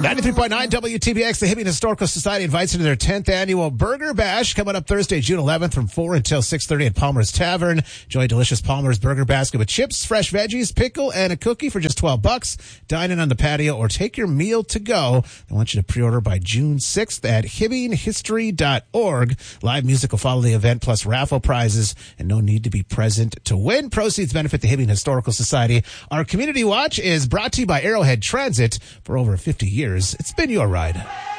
93.9 WTBX, the Hibbing Historical Society invites you to their 10th annual Burger Bash coming up Thursday, June 11th from 4 until 6:30 at Palmer's Tavern. Enjoy delicious Palmer's Burger Basket with chips, fresh veggies, pickle, and a cookie for just $12. Dine in on the patio or take your meal to go. I want you to pre-order by June 6th at hibbinghistory.org. Live music will follow the event plus raffle prizes and no need to be present to win. Proceeds benefit the Hibbing Historical Society. Our Community Watch is brought to you by Arrowhead Transit. For over 50 years, it's been your ride.